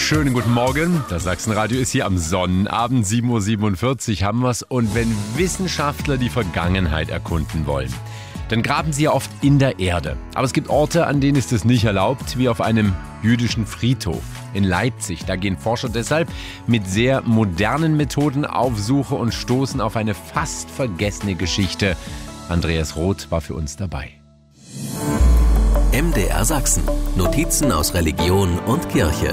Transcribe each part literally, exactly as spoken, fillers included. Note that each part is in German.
Schönen guten Morgen. Das Sachsenradio ist hier am Sonnenabend. sieben Uhr siebenundvierzig haben wir's. Und wenn Wissenschaftler die Vergangenheit erkunden wollen, dann graben sie ja oft in der Erde. Aber es gibt Orte, an denen ist es nicht erlaubt, wie auf einem jüdischen Friedhof in Leipzig. Da gehen Forscher deshalb mit sehr modernen Methoden auf Suche und stoßen auf eine fast vergessene Geschichte. Andreas Roth war für uns dabei. M D R Sachsen. Notizen aus Religion und Kirche.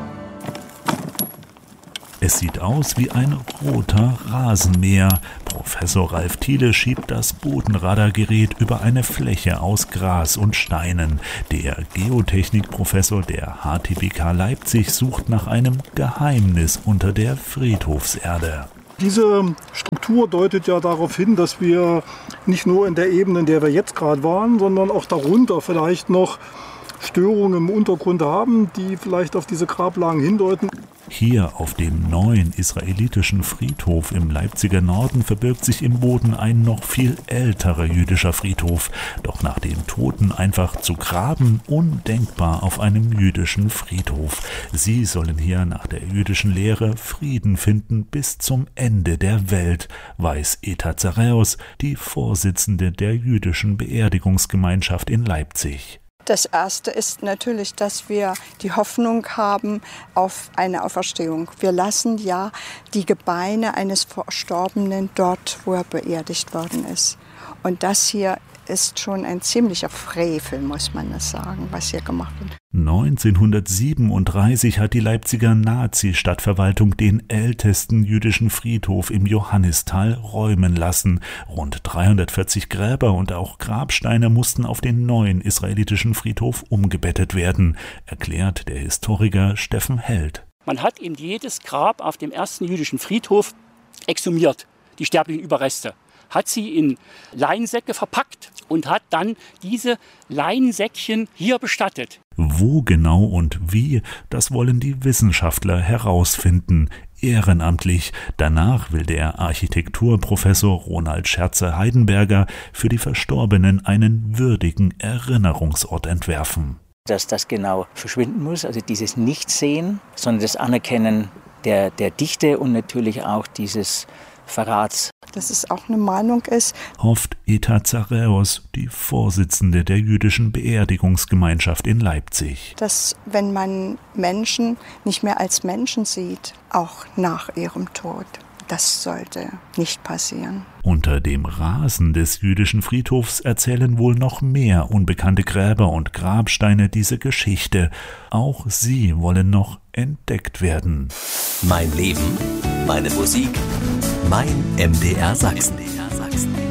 Es sieht aus wie ein roter Rasenmäher. Professor Ralf Thiele schiebt das Bodenradargerät über eine Fläche aus Gras und Steinen. Der Geotechnikprofessor der H T B K Leipzig sucht nach einem Geheimnis unter der Friedhofserde. Diese Struktur deutet ja darauf hin, dass wir nicht nur in der Ebene, in der wir jetzt gerade waren, sondern auch darunter vielleicht noch Störungen im Untergrund haben, die vielleicht auf diese Grablagen hindeuten. Hier auf dem neuen israelitischen Friedhof im Leipziger Norden verbirgt sich im Boden ein noch viel älterer jüdischer Friedhof. Doch nach den Toten einfach zu graben, undenkbar auf einem jüdischen Friedhof. Sie sollen hier nach der jüdischen Lehre Frieden finden bis zum Ende der Welt, weiß Eta Zareus, die Vorsitzende der jüdischen Beerdigungsgemeinschaft in Leipzig. Das Erste ist natürlich, dass wir die Hoffnung haben auf eine Auferstehung. Wir lassen ja die Gebeine eines Verstorbenen dort, wo er beerdigt worden ist. Und das hier ist schon ein ziemlicher Frevel, muss man das sagen, was hier gemacht wird. neunzehnhundertsiebenunddreißig hat die Leipziger Nazi-Stadtverwaltung den ältesten jüdischen Friedhof im Johannistal räumen lassen. Rund dreihundertvierzig Gräber und auch Grabsteine mussten auf den neuen israelitischen Friedhof umgebettet werden, erklärt der Historiker Steffen Held. Man hat eben jedes Grab auf dem ersten jüdischen Friedhof exhumiert, die sterblichen Überreste, hat sie in Leinsäcke verpackt und hat dann diese Leinsäckchen hier bestattet. Wo genau und wie, das wollen die Wissenschaftler herausfinden, ehrenamtlich. Danach will der Architekturprofessor Ronald Scherze-Heidenberger für die Verstorbenen einen würdigen Erinnerungsort entwerfen. Dass das genau verschwinden muss, also dieses Nichtsehen, sondern das Anerkennen der, der Dichte und natürlich auch dieses Verrats. Dass es auch eine Meinung ist, hofft Eta Zareus, die Vorsitzende der jüdischen Beerdigungsgemeinschaft in Leipzig. Dass, wenn man Menschen nicht mehr als Menschen sieht, auch nach ihrem Tod, das sollte nicht passieren. Unter dem Rasen des jüdischen Friedhofs erzählen wohl noch mehr unbekannte Gräber und Grabsteine diese Geschichte. Auch sie wollen noch entdeckt werden. Mein Leben, meine Musik, mein M D R Sachsen.